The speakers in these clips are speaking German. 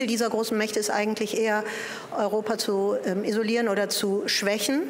dieser großen Mächte ist eigentlich eher, Europa zu isolieren oder zu schwächen.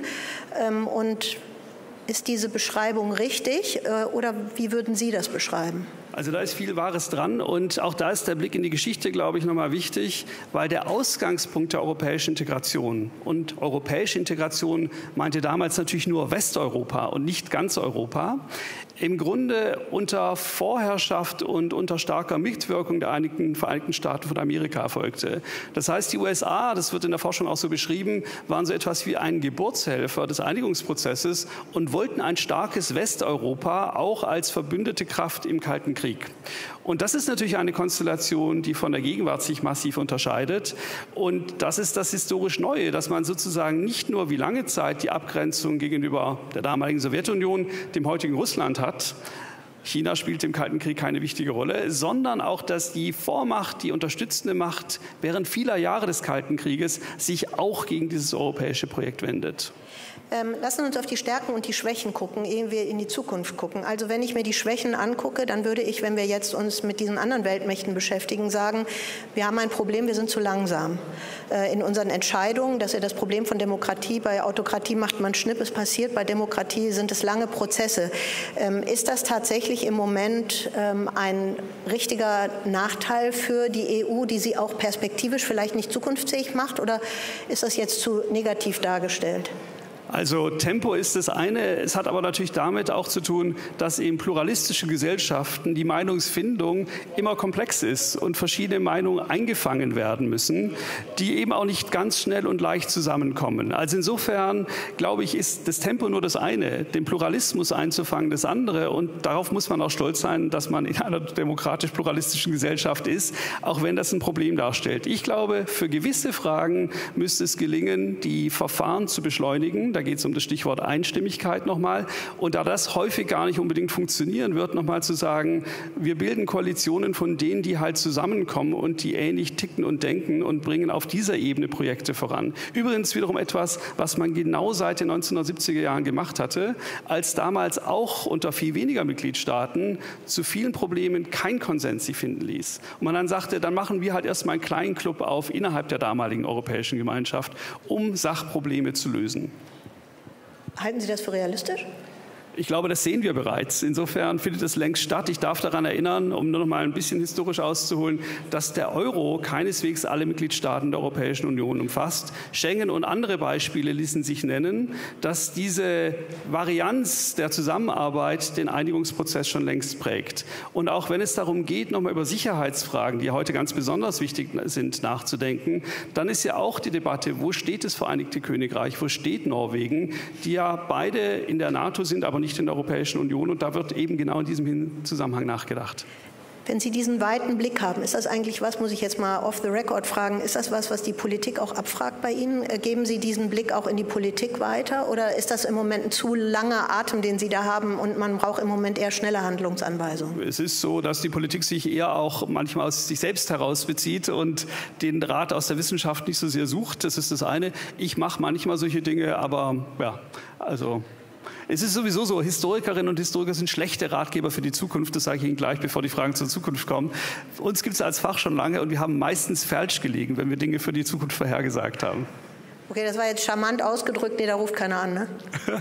Und ist diese Beschreibung richtig oder wie würden Sie das beschreiben? Also da ist viel Wahres dran und auch da ist der Blick in die Geschichte, glaube ich, nochmal wichtig, weil der Ausgangspunkt der europäischen Integration und europäische Integration meinte damals natürlich nur Westeuropa und nicht ganz Europa, im Grunde unter Vorherrschaft und unter starker Mitwirkung der Vereinigten Staaten von Amerika erfolgte. Das heißt, die USA, das wird in der Forschung auch so beschrieben, waren so etwas wie ein Geburtshelfer des Einigungsprozesses und wollten ein starkes Westeuropa auch als verbündete Kraft im Kalten Krieg. Und das ist natürlich eine Konstellation, die von der Gegenwart sich massiv unterscheidet. Und das ist das historisch Neue, dass man sozusagen nicht nur wie lange Zeit die Abgrenzung gegenüber der damaligen Sowjetunion, dem heutigen Russland hat, China spielt im Kalten Krieg keine wichtige Rolle, sondern auch, dass die Vormacht, die unterstützende Macht während vieler Jahre des Kalten Krieges sich auch gegen dieses europäische Projekt wendet. Lassen wir uns auf die Stärken und die Schwächen gucken, ehe wir in die Zukunft gucken. Also wenn ich mir die Schwächen angucke, dann würde ich, wenn wir jetzt uns mit diesen anderen Weltmächten beschäftigen, sagen, wir haben ein Problem, wir sind zu langsam in unseren Entscheidungen. Das ist ja das Problem von Demokratie. Bei Autokratie macht man Schnipp, es passiert. Bei Demokratie sind es lange Prozesse. Ist das tatsächlich im Moment ein richtiger Nachteil für die EU, die sie auch perspektivisch vielleicht nicht zukunftsfähig macht? Oder ist das jetzt zu negativ dargestellt? Also Tempo ist das eine, es hat aber natürlich damit auch zu tun, dass in pluralistischen Gesellschaften die Meinungsfindung immer komplex ist und verschiedene Meinungen eingefangen werden müssen, die eben auch nicht ganz schnell und leicht zusammenkommen. Also insofern, glaube ich, ist das Tempo nur das eine, den Pluralismus einzufangen das andere und darauf muss man auch stolz sein, dass man in einer demokratisch-pluralistischen Gesellschaft ist, auch wenn das ein Problem darstellt. Ich glaube, für gewisse Fragen müsste es gelingen, die Verfahren zu beschleunigen. Da geht es um das Stichwort Einstimmigkeit nochmal. Und da das häufig gar nicht unbedingt funktionieren wird, nochmal zu sagen, wir bilden Koalitionen von denen, die halt zusammenkommen und die ähnlich ticken und denken und bringen auf dieser Ebene Projekte voran. Übrigens wiederum etwas, was man genau seit den 1970er Jahren gemacht hatte, als damals auch unter viel weniger Mitgliedstaaten zu vielen Problemen kein Konsens sich finden ließ. Und man dann sagte, dann machen wir halt erstmal einen kleinen Club auf innerhalb der damaligen Europäischen Gemeinschaft, um Sachprobleme zu lösen. Halten Sie das für realistisch? Ich glaube, das sehen wir bereits. Insofern findet es längst statt. Ich darf daran erinnern, um nur noch mal ein bisschen historisch auszuholen, dass der Euro keineswegs alle Mitgliedstaaten der Europäischen Union umfasst. Schengen und andere Beispiele ließen sich nennen, dass diese Varianz der Zusammenarbeit den Einigungsprozess schon längst prägt. Und auch wenn es darum geht, noch mal über Sicherheitsfragen, die heute ganz besonders wichtig sind, nachzudenken, dann ist ja auch die Debatte, wo steht das Vereinigte Königreich, wo steht Norwegen, die ja beide in der NATO sind, aber nicht in der Europäischen Union. Und da wird eben genau in diesem Zusammenhang nachgedacht. Wenn Sie diesen weiten Blick haben, ist das eigentlich was, muss ich jetzt mal off the record fragen, ist das was die Politik auch abfragt bei Ihnen? Geben Sie diesen Blick auch in die Politik weiter? Oder ist das im Moment ein zu langer Atem, den Sie da haben und man braucht im Moment eher schnelle Handlungsanweisungen? Es ist so, dass die Politik sich eher auch manchmal aus sich selbst heraus bezieht und den Rat aus der Wissenschaft nicht so sehr sucht. Das ist das eine. Ich mache manchmal solche Dinge, aber ja, also... Es ist sowieso so, Historikerinnen und Historiker sind schlechte Ratgeber für die Zukunft, das sage ich Ihnen gleich, bevor die Fragen zur Zukunft kommen. Uns gibt es als Fach schon lange und wir haben meistens falsch gelegen, wenn wir Dinge für die Zukunft vorhergesagt haben. Okay, das war jetzt charmant ausgedrückt, nee, da ruft keiner an, ne?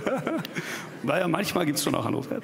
Naja, manchmal gibt es schon auch Anrufe.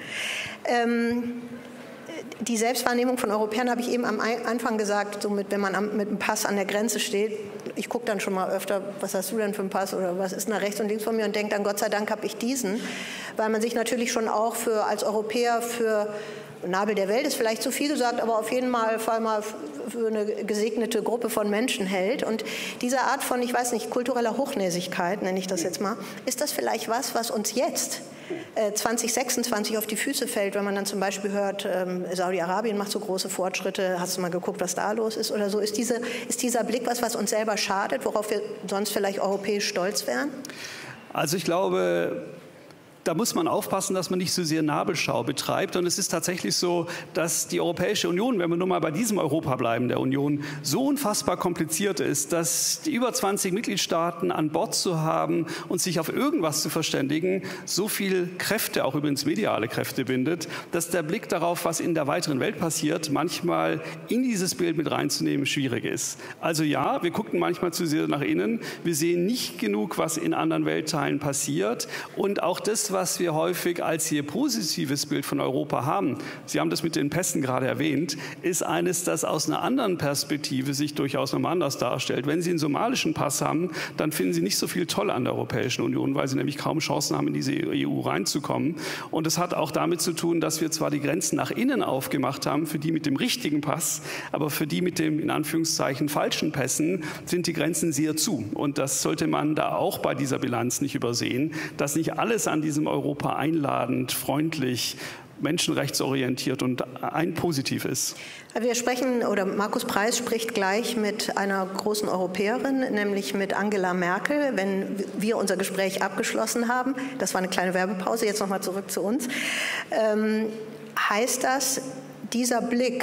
Die Selbstwahrnehmung von Europäern habe ich eben am Anfang gesagt, so wenn man mit einem Pass an der Grenze steht. Ich gucke dann schon mal öfter, was hast du denn für einen Pass oder was ist nach rechts und links von mir und denke dann, Gott sei Dank habe ich diesen, weil man sich natürlich schon auch als Europäer für Nabel der Welt ist vielleicht zu viel gesagt, aber auf jeden Fall mal für eine gesegnete Gruppe von Menschen hält. Und diese Art von, ich weiß nicht, kultureller Hochnäsigkeit, nenne ich das jetzt mal, ist das vielleicht was uns jetzt 2026 auf die Füße fällt, wenn man dann zum Beispiel hört, Saudi-Arabien macht so große Fortschritte, hast du mal geguckt, was da los ist oder so? Ist dieser Blick was uns selber schadet, worauf wir sonst vielleicht europäisch stolz wären? Also ich glaube, da muss man aufpassen, dass man nicht so sehr Nabelschau betreibt. Und es ist tatsächlich so, dass die Europäische Union, wenn wir nur mal bei diesem Europa bleiben, der Union, so unfassbar kompliziert ist, dass die über 20 Mitgliedstaaten an Bord zu haben und sich auf irgendwas zu verständigen, so viel Kräfte, auch übrigens mediale Kräfte bindet, dass der Blick darauf, was in der weiteren Welt passiert, manchmal in dieses Bild mit reinzunehmen schwierig ist. Also ja, wir gucken manchmal zu sehr nach innen. Wir sehen nicht genug, was in anderen Weltteilen passiert. Und auch das, was wir häufig als sehr positives Bild von Europa haben, Sie haben das mit den Pässen gerade erwähnt, ist eines, das aus einer anderen Perspektive sich durchaus nochmal anders darstellt. Wenn Sie einen somalischen Pass haben, dann finden Sie nicht so viel toll an der Europäischen Union, weil Sie nämlich kaum Chancen haben, in diese EU reinzukommen. Und es hat auch damit zu tun, dass wir zwar die Grenzen nach innen aufgemacht haben, für die mit dem richtigen Pass, aber für die mit dem in Anführungszeichen falschen Pässen sind die Grenzen sehr zu. Und das sollte man da auch bei dieser Bilanz nicht übersehen, dass nicht alles an diesem Europa einladend, freundlich, menschenrechtsorientiert und ein positiv ist. Wir sprechen, oder Markus Preis spricht gleich mit einer großen Europäerin, nämlich mit Angela Merkel, wenn wir unser Gespräch abgeschlossen haben. Das war eine kleine Werbepause, jetzt nochmal zurück zu uns. Heißt das, dieser Blick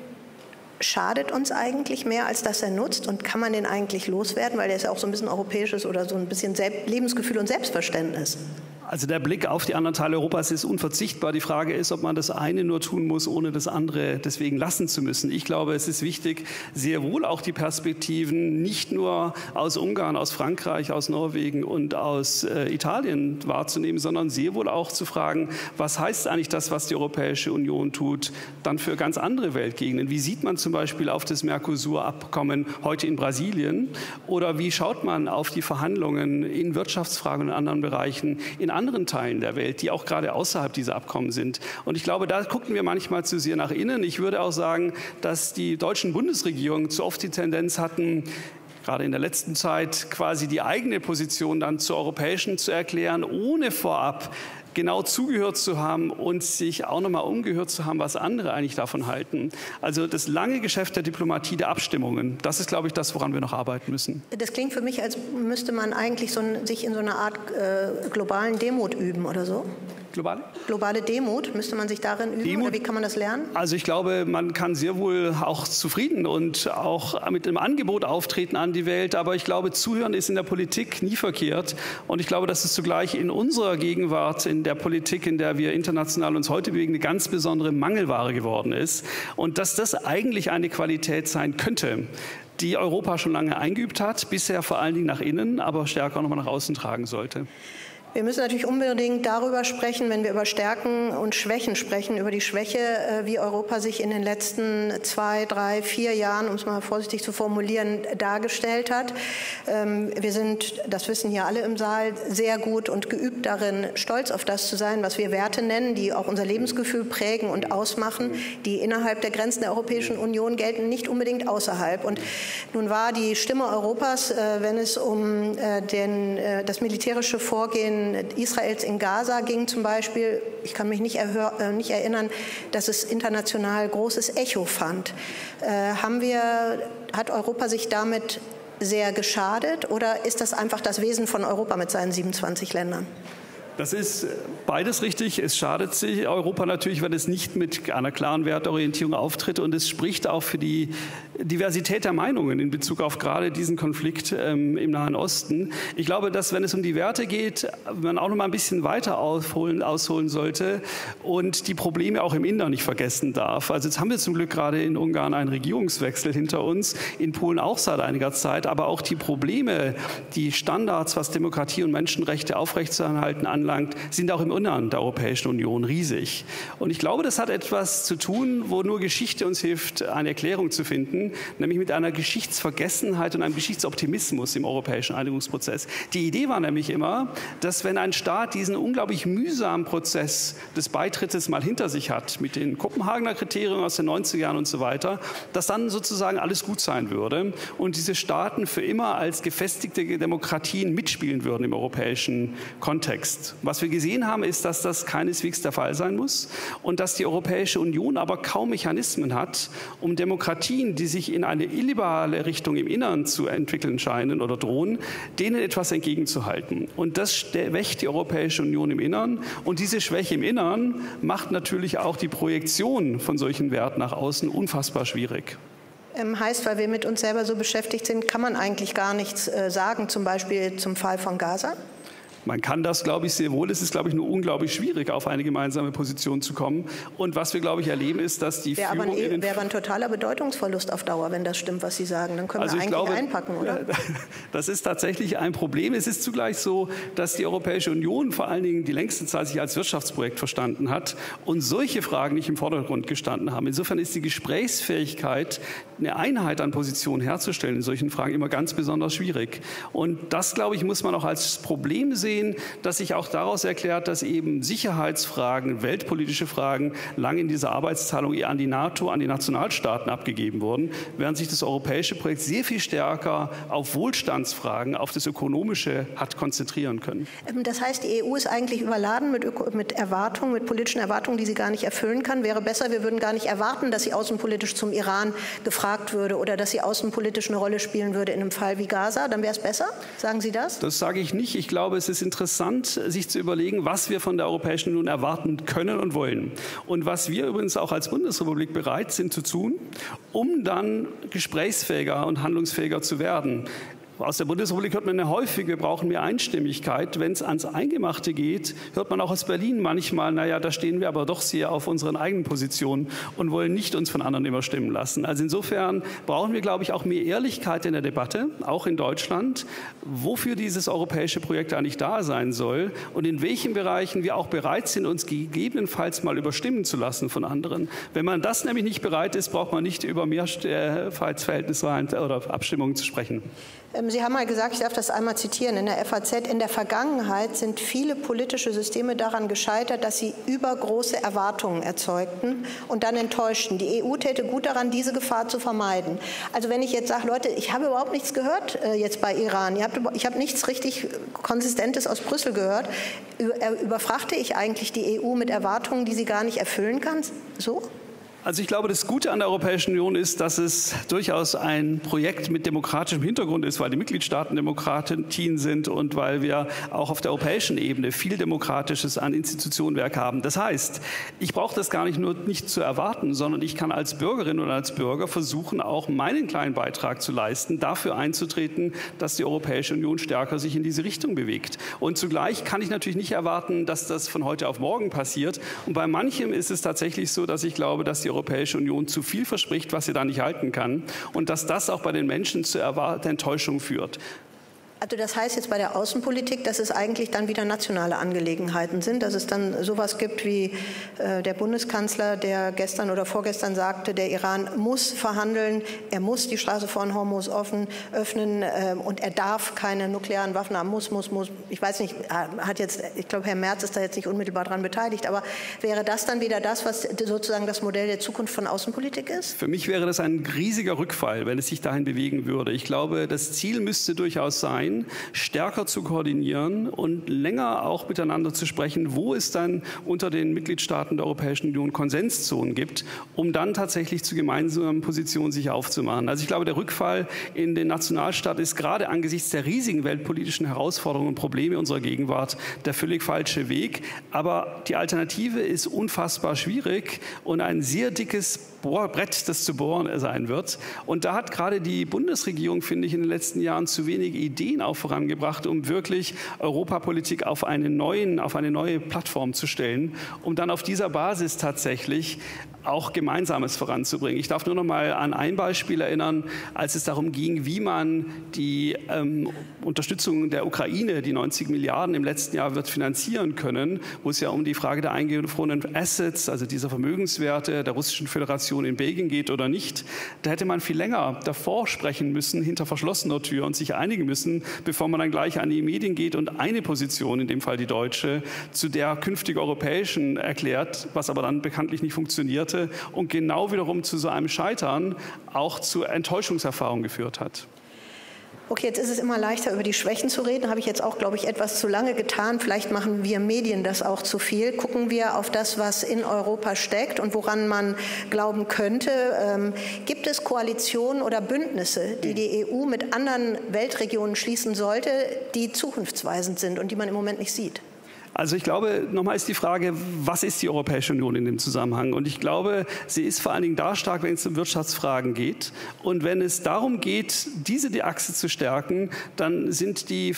schadet uns eigentlich mehr, als dass er nutzt? Und kann man den eigentlich loswerden? Weil der ist ja auch so ein bisschen europäisches oder so ein bisschen Lebensgefühl und Selbstverständnis. Also der Blick auf die anderen Teile Europas ist unverzichtbar. Die Frage ist, ob man das eine nur tun muss, ohne das andere deswegen lassen zu müssen. Ich glaube, es ist wichtig, sehr wohl auch die Perspektiven nicht nur aus Ungarn, aus Frankreich, aus Norwegen und aus Italien wahrzunehmen, sondern sehr wohl auch zu fragen, was heißt eigentlich das, was die Europäische Union tut, dann für ganz andere Weltgegenden? Wie sieht man zum Beispiel auf das Mercosur-Abkommen heute in Brasilien? Oder wie schaut man auf die Verhandlungen in Wirtschaftsfragen und anderen Bereichen in anderen Teilen der Welt, die auch gerade außerhalb dieser Abkommen sind? Und ich glaube, da gucken wir manchmal zu sehr nach innen. Ich würde auch sagen, dass die deutschen Bundesregierungen zu oft die Tendenz hatten, gerade in der letzten Zeit quasi die eigene Position dann zur europäischen zu erklären, ohne vorab genau zugehört zu haben und sich auch nochmal umgehört zu haben, was andere eigentlich davon halten. Also das lange Geschäft der Diplomatie, der Abstimmungen, das ist, glaube ich, das, woran wir noch arbeiten müssen. Das klingt für mich, als müsste man eigentlich sich in so einer Art globalen Demut üben oder so. Globale Demut, müsste man sich darin üben oder wie kann man das lernen? Also ich glaube, man kann sehr wohl auch zufrieden und auch mit einem Angebot auftreten an die Welt, aber ich glaube, zuhören ist in der Politik nie verkehrt und ich glaube, dass es zugleich in unserer Gegenwart, in der Politik, in der wir international uns heute bewegen, eine ganz besondere Mangelware geworden ist und dass das eigentlich eine Qualität sein könnte, die Europa schon lange eingeübt hat, bisher vor allen Dingen nach innen, aber stärker nochmal nach außen tragen sollte. Wir müssen natürlich unbedingt darüber sprechen, wenn wir über Stärken und Schwächen sprechen, über die Schwäche, wie Europa sich in den letzten 2, 3, 4 Jahren, um es mal vorsichtig zu formulieren, dargestellt hat. Wir sind, das wissen hier alle im Saal, sehr gut und geübt darin, stolz auf das zu sein, was wir Werte nennen, die auch unser Lebensgefühl prägen und ausmachen, die innerhalb der Grenzen der Europäischen Union gelten, nicht unbedingt außerhalb. Und nun war die Stimme Europas, wenn es um das militärische Vorgehen Israels in Gaza ging zum Beispiel, ich kann mich nicht erinnern, dass es international großes Echo fand. Hat Europa sich damit sehr geschadet oder ist das einfach das Wesen von Europa mit seinen 27 Ländern? Das ist beides richtig. Es schadet sich Europa natürlich, wenn es nicht mit einer klaren Wertorientierung auftritt. Und es spricht auch für die Diversität der Meinungen in Bezug auf gerade diesen Konflikt im Nahen Osten. Ich glaube, dass, wenn es um die Werte geht, man auch noch mal ein bisschen weiter ausholen sollte und die Probleme auch im Inneren nicht vergessen darf. Also jetzt haben wir zum Glück gerade in Ungarn einen Regierungswechsel hinter uns, in Polen auch seit einiger Zeit. Aber auch die Probleme, die Standards, was Demokratie und Menschenrechte aufrechtzuerhalten anlangt, sind auch im Innern der Europäischen Union riesig. Und ich glaube, das hat etwas zu tun, wo nur Geschichte uns hilft, eine Erklärung zu finden, nämlich mit einer Geschichtsvergessenheit und einem Geschichtsoptimismus im europäischen Einigungsprozess. Die Idee war nämlich immer, dass wenn ein Staat diesen unglaublich mühsamen Prozess des Beitrittes mal hinter sich hat, mit den Kopenhagener Kriterien aus den 90er Jahren und so weiter, dass dann sozusagen alles gut sein würde und diese Staaten für immer als gefestigte Demokratien mitspielen würden im europäischen Kontext. Was wir gesehen haben, ist, dass das keineswegs der Fall sein muss und dass die Europäische Union aber kaum Mechanismen hat, um Demokratien, die sich in eine illiberale Richtung im Inneren zu entwickeln scheinen oder drohen, denen etwas entgegenzuhalten. Und das schwächt die Europäische Union im Inneren. Und diese Schwäche im Inneren macht natürlich auch die Projektion von solchen Werten nach außen unfassbar schwierig. Heißt, weil wir mit uns selber so beschäftigt sind, kann man eigentlich gar nichts sagen, zum Beispiel zum Fall von Gaza? Man kann das, glaube ich, sehr wohl. Es ist, glaube ich, nur unglaublich schwierig, auf eine gemeinsame Position zu kommen. Und was wir, glaube ich, erleben, ist, dass die Führung... Wäre aber ein totaler Bedeutungsverlust auf Dauer, wenn das stimmt, was Sie sagen. Dann können wir eigentlich einpacken, oder? Das ist tatsächlich ein Problem. Es ist zugleich so, dass die Europäische Union vor allen Dingen die längste Zeit sich als Wirtschaftsprojekt verstanden hat und solche Fragen nicht im Vordergrund gestanden haben. Insofern ist die Gesprächsfähigkeit, eine Einheit an Positionen herzustellen in solchen Fragen immer ganz besonders schwierig. Und das, glaube ich, muss man auch als Problem sehen, dass sich auch daraus erklärt, dass eben Sicherheitsfragen, weltpolitische Fragen lange in dieser Arbeitsteilung eher an die NATO, an die Nationalstaaten abgegeben wurden, während sich das europäische Projekt sehr viel stärker auf Wohlstandsfragen, auf das Ökonomische hat konzentrieren können. Das heißt, die EU ist eigentlich überladen mit Erwartungen, mit politischen Erwartungen, die sie gar nicht erfüllen kann. Wäre besser, wir würden gar nicht erwarten, dass sie außenpolitisch zum Iran gefragt würde oder dass sie außenpolitisch eine Rolle spielen würde in einem Fall wie Gaza. Dann wäre es besser? Sagen Sie das? Das sage ich nicht. Ich glaube, es ist interessant, sich zu überlegen, was wir von der Europäischen Union erwarten können und wollen. Und was wir übrigens auch als Bundesrepublik bereit sind zu tun, um dann gesprächsfähiger und handlungsfähiger zu werden. Aus der Bundesrepublik hört man häufig, wir brauchen mehr Einstimmigkeit. Wenn es ans Eingemachte geht, hört man auch aus Berlin manchmal, naja, da stehen wir aber doch sehr auf unseren eigenen Positionen und wollen nicht uns von anderen immer stimmen lassen. Also insofern brauchen wir, glaube ich, auch mehr Ehrlichkeit in der Debatte, auch in Deutschland, wofür dieses europäische Projekt eigentlich da sein soll und in welchen Bereichen wir auch bereit sind, uns gegebenenfalls mal überstimmen zu lassen von anderen. Wenn man das nämlich nicht bereit ist, braucht man nicht über Mehrheitsverhältniswahlen oder Abstimmungen zu sprechen. Sie haben mal gesagt, ich darf das einmal zitieren, in der FAZ, in der Vergangenheit sind viele politische Systeme daran gescheitert, dass sie übergroße Erwartungen erzeugten und dann enttäuschten. Die EU täte gut daran, diese Gefahr zu vermeiden. Also wenn ich jetzt sage, Leute, ich habe überhaupt nichts gehört jetzt bei Iran, ich habe nichts richtig Konsistentes aus Brüssel gehört, überfrachte ich eigentlich die EU mit Erwartungen, die sie gar nicht erfüllen kann? So? Also ich glaube, das Gute an der Europäischen Union ist, dass es durchaus ein Projekt mit demokratischem Hintergrund ist, weil die Mitgliedstaaten Demokratien sind und weil wir auch auf der europäischen Ebene viel Demokratisches an Institutionenwerk haben. Das heißt, ich brauche das gar nicht zu erwarten, sondern ich kann als Bürgerin oder als Bürger versuchen, auch meinen kleinen Beitrag zu leisten, dafür einzutreten, dass die Europäische Union stärker sich in diese Richtung bewegt. Und zugleich kann ich natürlich nicht erwarten, dass das von heute auf morgen passiert. Und bei manchem ist es tatsächlich so, dass ich glaube, dass die Europäische Union zu viel verspricht, was sie da nicht halten kann und dass das auch bei den Menschen zu erwartender Enttäuschung führt. Also das heißt jetzt bei der Außenpolitik, dass es eigentlich dann wieder nationale Angelegenheiten sind, dass es dann sowas gibt wie der Bundeskanzler, der gestern oder vorgestern sagte, der Iran muss verhandeln, er muss die Straße vor den Hormuz öffnen und er darf keine nuklearen Waffen haben, muss. Ich weiß nicht, ich glaube, Herr Merz ist da jetzt nicht unmittelbar dran beteiligt, aber wäre das dann wieder das, was sozusagen das Modell der Zukunft von Außenpolitik ist? Für mich wäre das ein riesiger Rückfall, wenn es sich dahin bewegen würde. Ich glaube, das Ziel müsste durchaus sein, stärker zu koordinieren und länger auch miteinander zu sprechen, wo es dann unter den Mitgliedstaaten der Europäischen Union Konsenszonen gibt, um dann tatsächlich zu gemeinsamen Positionen sich aufzumachen. Also ich glaube, der Rückfall in den Nationalstaat ist gerade angesichts der riesigen weltpolitischen Herausforderungen und Probleme unserer Gegenwart der völlig falsche Weg. Aber die Alternative ist unfassbar schwierig und ein sehr dickes Brett, das zu bohren sein wird. Und da hat gerade die Bundesregierung, finde ich, in den letzten Jahren zu wenige Ideen auch vorangebracht, um wirklich Europapolitik auf eine neue Plattform zu stellen, um dann auf dieser Basis tatsächlich auch Gemeinsames voranzubringen. Ich darf nur noch mal an ein Beispiel erinnern, als es darum ging, wie man die Unterstützung der Ukraine, die 90 Milliarden im letzten Jahr wird finanzieren können, wo es ja um die Frage der eingefrorenen Assets, also dieser Vermögenswerte der Russischen Föderation in Belgien geht oder nicht. Da hätte man viel länger davor sprechen müssen, hinter verschlossener Tür und sich einigen müssen, bevor man dann gleich an die Medien geht und eine Position, in dem Fall die deutsche, zu der künftig europäischen erklärt, was aber dann bekanntlich nicht funktionierte und genau wiederum zu so einem Scheitern auch zu Enttäuschungserfahrungen geführt hat. Okay, jetzt ist es immer leichter, über die Schwächen zu reden. Habe ich jetzt auch, glaube ich, etwas zu lange getan. Vielleicht machen wir Medien das auch zu viel. Gucken wir auf das, was in Europa steckt und woran man glauben könnte. Gibt es Koalitionen oder Bündnisse, die die EU mit anderen Weltregionen schließen sollte, die zukunftsweisend sind und die man im Moment nicht sieht? Also ich glaube, nochmal ist die Frage, was ist die Europäische Union in dem Zusammenhang? Und ich glaube, sie ist vor allen Dingen da stark, wenn es um Wirtschaftsfragen geht. Und wenn es darum geht, die Achse zu stärken, dann sind die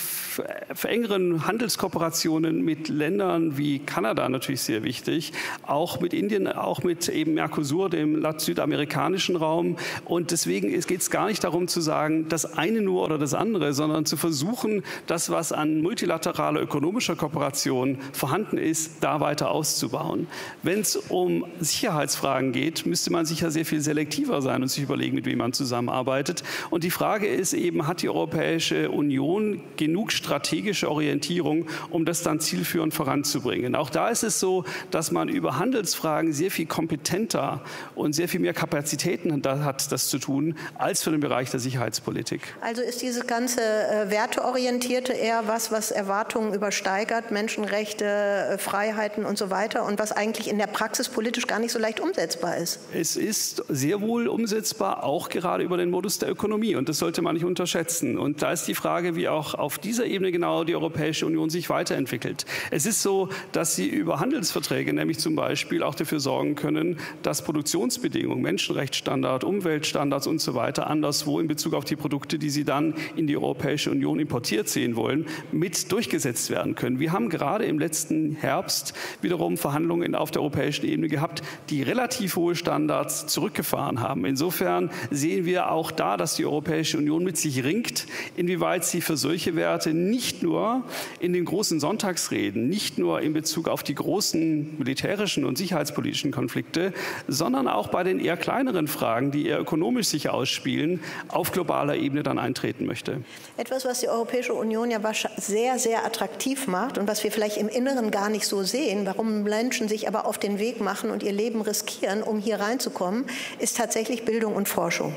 engeren Handelskooperationen mit Ländern wie Kanada natürlich sehr wichtig, auch mit Indien, auch mit eben Mercosur, dem südamerikanischen Raum. Und deswegen geht es gar nicht darum zu sagen, das eine nur oder das andere, sondern zu versuchen, das, was an multilateraler ökonomischer Kooperation vorhanden ist, da weiter auszubauen. Wenn es um Sicherheitsfragen geht, müsste man sicher sehr viel selektiver sein und sich überlegen, mit wem man zusammenarbeitet. Und die Frage ist eben, hat die Europäische Union genug strategische Orientierung, um das dann zielführend voranzubringen? Auch da ist es so, dass man über Handelsfragen sehr viel kompetenter und sehr viel mehr Kapazitäten hat, das zu tun, als für den Bereich der Sicherheitspolitik. Also ist dieses ganze Werteorientierte eher was Erwartungen übersteigert, Menschenrechte, Freiheiten und so weiter und was eigentlich in der Praxis politisch gar nicht so leicht umsetzbar ist? Es ist sehr wohl umsetzbar, auch gerade über den Modus der Ökonomie, und das sollte man nicht unterschätzen. Und da ist die Frage, wie auch auf dieser Ebene genau die Europäische Union sich weiterentwickelt. Es ist so, dass sie über Handelsverträge nämlich zum Beispiel auch dafür sorgen können, dass Produktionsbedingungen, Menschenrechtsstandards, Umweltstandards und so weiter anderswo in Bezug auf die Produkte, die sie dann in die Europäische Union importiert sehen wollen, mit durchgesetzt werden können. Wir haben gerade im letzten Herbst wiederum Verhandlungen auf der europäischen Ebene gehabt, die relativ hohe Standards zurückgefahren haben. Insofern sehen wir auch da, dass die Europäische Union mit sich ringt, inwieweit sie für solche Werte nicht nur in den großen Sonntagsreden, nicht nur in Bezug auf die großen militärischen und sicherheitspolitischen Konflikte, sondern auch bei den eher kleineren Fragen, die eher ökonomisch sich ausspielen, auf globaler Ebene dann eintreten möchte. Etwas, was die Europäische Union ja sehr, sehr attraktiv macht und was wir vielleicht im Inneren gar nicht so sehen, warum Menschen sich aber auf den Weg machen und ihr Leben riskieren, um hier reinzukommen, ist tatsächlich Bildung und Forschung.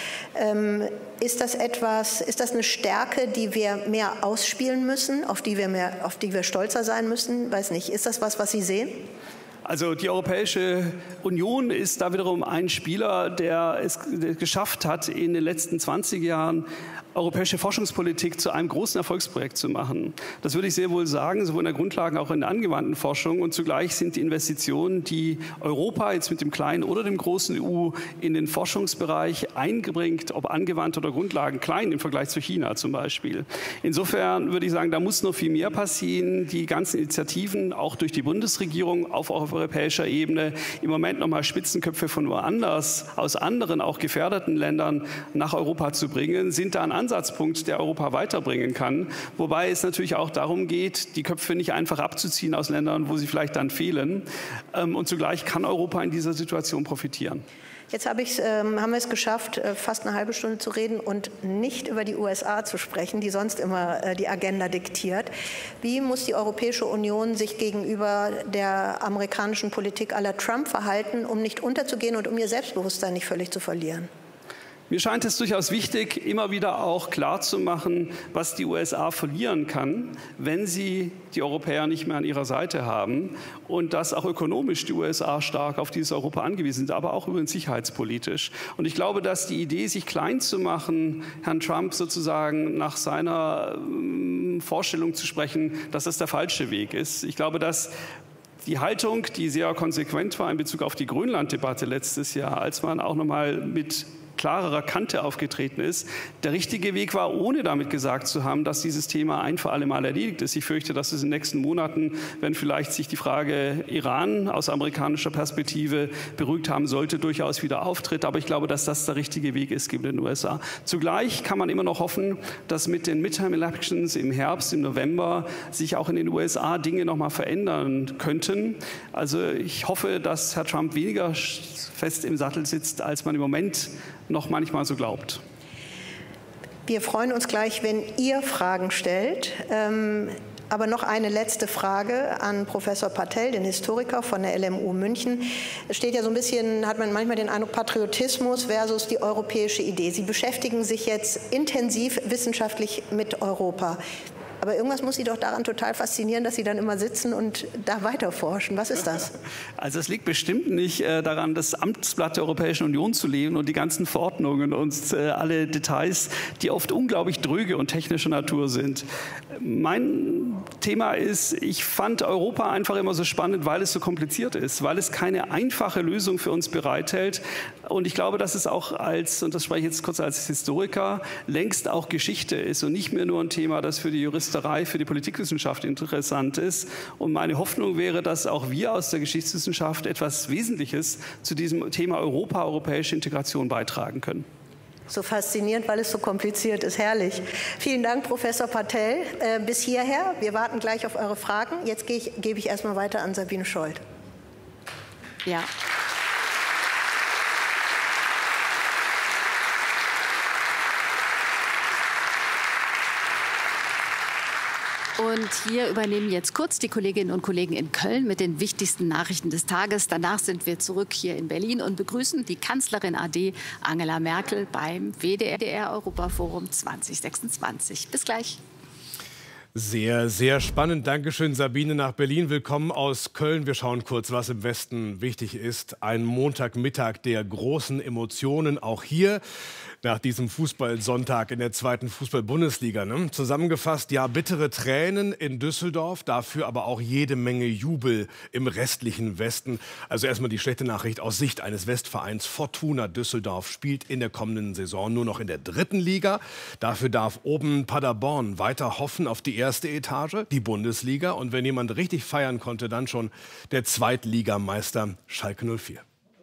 Ist das eine Stärke, die wir mehr ausspielen müssen, auf die wir stolzer sein müssen? Weiß nicht. Ist das was Sie sehen? Also die Europäische Union ist da wiederum ein Spieler, der es geschafft hat, in den letzten 20 Jahren europäische Forschungspolitik zu einem großen Erfolgsprojekt zu machen. Das würde ich sehr wohl sagen, sowohl in der Grundlagen- als auch in der angewandten Forschung. Und zugleich sind die Investitionen, die Europa jetzt mit dem kleinen oder dem großen EU in den Forschungsbereich einbringt, ob angewandt oder Grundlagen, klein im Vergleich zu China zum Beispiel. Insofern würde ich sagen, da muss noch viel mehr passieren. Die ganzen Initiativen, auch durch die Bundesregierung auf europäischer Ebene, im Moment nochmal Spitzenköpfe von woanders, aus anderen, auch gefährdeten Ländern nach Europa zu bringen, sind da ein Ansatzpunkt, der Europa weiterbringen kann. Wobei es natürlich auch darum geht, die Köpfe nicht einfach abzuziehen aus Ländern, wo sie vielleicht dann fehlen. Und zugleich kann Europa in dieser Situation profitieren. Jetzt haben wir es geschafft, fast eine halbe Stunde zu reden und nicht über die USA zu sprechen, die sonst immer die Agenda diktiert. Wie muss die Europäische Union sich gegenüber der amerikanischen Politik à la Trump verhalten, um nicht unterzugehen und um ihr Selbstbewusstsein nicht völlig zu verlieren? Mir scheint es durchaus wichtig, immer wieder auch klarzumachen, was die USA verlieren kann, wenn sie die Europäer nicht mehr an ihrer Seite haben und dass auch ökonomisch die USA stark auf dieses Europa angewiesen sind, aber auch übrigens sicherheitspolitisch. Und ich glaube, dass die Idee, sich klein zu machen, Herrn Trump sozusagen nach seiner Vorstellung zu sprechen, dass das der falsche Weg ist. Ich glaube, dass die Haltung, die sehr konsequent war in Bezug auf die Grönland-Debatte letztes Jahr, als man auch nochmal mit klarerer Kante aufgetreten ist, der richtige Weg war, ohne damit gesagt zu haben, dass dieses Thema ein für alle Mal erledigt ist. Ich fürchte, dass es in den nächsten Monaten, wenn vielleicht sich die Frage Iran aus amerikanischer Perspektive beruhigt haben sollte, durchaus wieder auftritt. Aber ich glaube, dass das der richtige Weg ist gegenüber den USA. Zugleich kann man immer noch hoffen, dass mit den Midterm Elections im Herbst, im November, sich auch in den USA Dinge noch mal verändern könnten. Also ich hoffe, dass Herr Trump weniger fest im Sattel sitzt, als man im Moment noch manchmal so glaubt. Wir freuen uns gleich, wenn ihr Fragen stellt. Aber noch eine letzte Frage an Professor Patel, den Historiker von der LMU München. Es steht ja so ein bisschen, hat man manchmal den Eindruck, Patriotismus versus die europäische Idee. Sie beschäftigen sich jetzt intensiv wissenschaftlich mit Europa. Aber irgendwas muss Sie doch daran total faszinieren, dass Sie dann immer sitzen und da weiterforschen. Was ist das? Also es liegt bestimmt nicht daran, das Amtsblatt der Europäischen Union zu lesen und die ganzen Verordnungen und alle Details, die oft unglaublich dröge und technischer Natur sind. Mein Thema ist, ich fand Europa einfach immer so spannend, weil es so kompliziert ist, weil es keine einfache Lösung für uns bereithält. Und ich glaube, dass es auch und das spreche ich jetzt kurz als Historiker, längst auch Geschichte ist und nicht mehr nur ein Thema, das für die Juristerei, für die Politikwissenschaft interessant ist. Und meine Hoffnung wäre, dass auch wir aus der Geschichtswissenschaft etwas Wesentliches zu diesem Thema Europa, europäische Integration beitragen können. So faszinierend, weil es so kompliziert ist. Herrlich. Vielen Dank, Professor Patel. Bis hierher. Wir warten gleich auf eure Fragen. Jetzt gebe ich erstmal weiter an Sabine Schold. Ja. Und hier übernehmen jetzt kurz die Kolleginnen und Kollegen in Köln mit den wichtigsten Nachrichten des Tages. Danach sind wir zurück hier in Berlin und begrüßen die Kanzlerin AD Angela Merkel beim WDR-Europaforum 2026. Bis gleich. Sehr, sehr spannend. Dankeschön, Sabine, nach Berlin. Willkommen aus Köln. Wir schauen kurz, was im Westen wichtig ist. Ein Montagmittag der großen Emotionen, auch hier nach diesem Fußballsonntag in der zweiten Fußball-Bundesliga. Ne? Zusammengefasst, ja, bittere Tränen in Düsseldorf, dafür aber auch jede Menge Jubel im restlichen Westen. Also erstmal die schlechte Nachricht aus Sicht eines Westvereins. Fortuna Düsseldorf spielt in der kommenden Saison nur noch in der 3. Liga. Dafür darf oben Paderborn weiter hoffen auf die erste Etage, die Bundesliga. Und wenn jemand richtig feiern konnte, dann schon der Zweitligameister Schalke 04.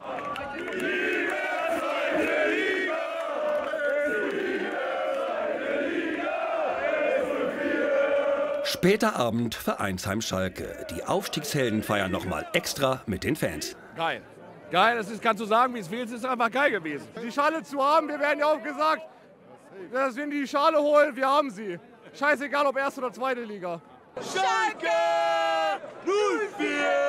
Später Abend, Vereinsheim Schalke. Die Aufstiegshelden feiern nochmal extra mit den Fans. Geil. Geil, das ist, kannst du sagen, wie es will, es ist einfach geil gewesen. Die Schale zu haben, wir werden ja auch gesagt, dass wir die Schale holen, wir haben sie. Scheißegal, ob erste oder zweite Liga. Schalke 04!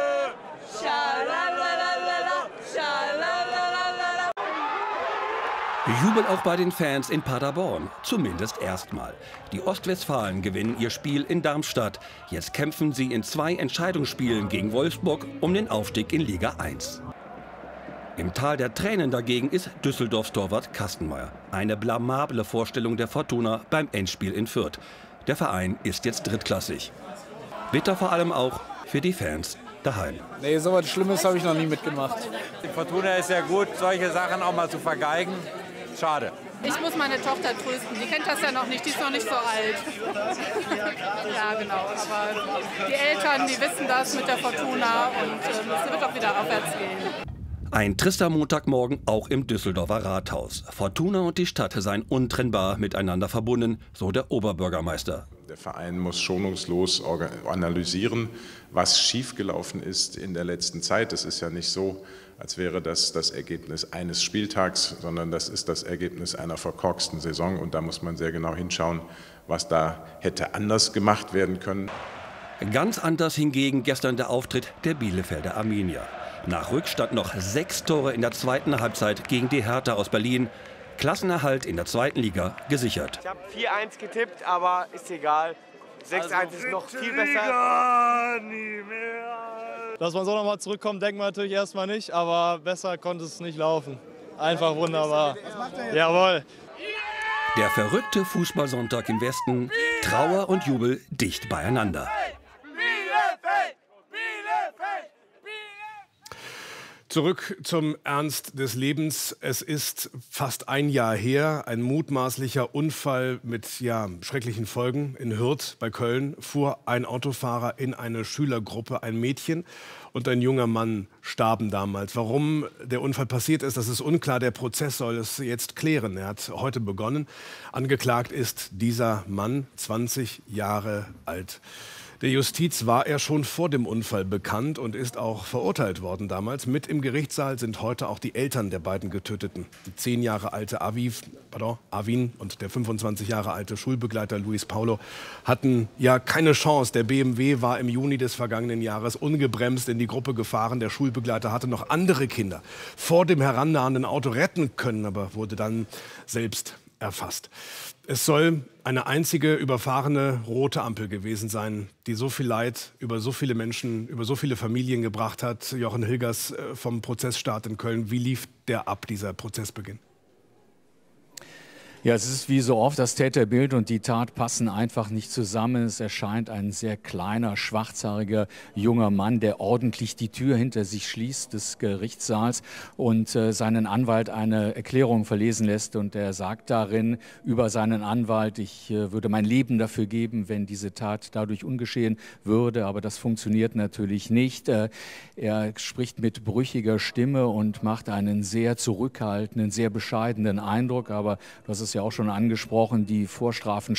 Schalalala, schalalala. Jubel auch bei den Fans in Paderborn, zumindest erstmal. Die Ostwestfalen gewinnen ihr Spiel in Darmstadt. Jetzt kämpfen sie in 2 Entscheidungsspielen gegen Wolfsburg um den Aufstieg in Liga 1. Im Tal der Tränen dagegen ist Düsseldorfs Torwart Kastenmeier. Eine blamable Vorstellung der Fortuna beim Endspiel in Fürth. Der Verein ist jetzt drittklassig. Bitter vor allem auch für die Fans daheim. Nee, so was Schlimmes habe ich noch nie mitgemacht. Die Fortuna ist ja gut, solche Sachen auch mal zu vergeigen. Schade. Ich muss meine Tochter trösten. Die kennt das ja noch nicht, die ist noch nicht so alt. Ja, genau. Aber die Eltern, die wissen das mit der Fortuna und es wird auch wieder aufwärts gehen. Ein trister Montagmorgen auch im Düsseldorfer Rathaus. Fortuna und die Stadt seien untrennbar miteinander verbunden, so der Oberbürgermeister. Der Verein muss schonungslos analysieren, was schiefgelaufen ist in der letzten Zeit. Es ist ja nicht so, als wäre das das Ergebnis eines Spieltags, sondern das ist das Ergebnis einer verkorksten Saison. Und da muss man sehr genau hinschauen, was da hätte anders gemacht werden können. Ganz anders hingegen gestern der Auftritt der Bielefelder Arminia. Nach Rückstand noch 6 Tore in der zweiten Halbzeit gegen die Hertha aus Berlin. Klassenerhalt in der 2. Liga gesichert. Ich habe 4-1 getippt, aber ist egal. 6-1 ist noch viel besser. Dass man so nochmal zurückkommt, denkt man natürlich erstmal nicht, aber besser konnte es nicht laufen. Einfach wunderbar. Jawohl. Der verrückte Fußballsonntag im Westen, Trauer und Jubel dicht beieinander. Zurück zum Ernst des Lebens. Es ist fast ein Jahr her. Ein mutmaßlicher Unfall mit schrecklichen Folgen in Hürth bei Köln. Fuhr ein Autofahrer in eine Schülergruppe. Ein Mädchen und ein junger Mann starben damals. Warum der Unfall passiert ist, das ist unklar. Der Prozess soll es jetzt klären. Er hat heute begonnen. Angeklagt ist dieser Mann, 20 Jahre alt. Der Justiz war er schon vor dem Unfall bekannt und ist auch verurteilt worden damals. Mit im Gerichtssaal sind heute auch die Eltern der beiden Getöteten. Die 10 Jahre alte Arvin und der 25 Jahre alte Schulbegleiter Luis Paulo hatten ja keine Chance. Der BMW war im Juni des vergangenen Jahres ungebremst in die Gruppe gefahren. Der Schulbegleiter hatte noch andere Kinder vor dem herannahenden Auto retten können, aber wurde dann selbst erfasst. Es soll eine einzige überfahrene rote Ampel gewesen sein, die so viel Leid über so viele Menschen, über so viele Familien gebracht hat. Jochen Hilgers vom Prozessstart in Köln. Wie lief der ab, dieser Prozessbeginn? Ja, es ist wie so oft, das Täterbild und die Tat passen einfach nicht zusammen. Es erscheint ein sehr kleiner, schwarzhaariger junger Mann, der ordentlich die Tür hinter sich schließt des Gerichtssaals und seinen Anwalt eine Erklärung verlesen lässt. Und er sagt darin über seinen Anwalt, ich würde mein Leben dafür geben, wenn diese Tat dadurch ungeschehen würde. Aber das funktioniert natürlich nicht. Er spricht mit brüchiger Stimme und macht einen sehr zurückhaltenden, sehr bescheidenen Eindruck. Aber du hast es ja auch schon angesprochen, die Vorstrafen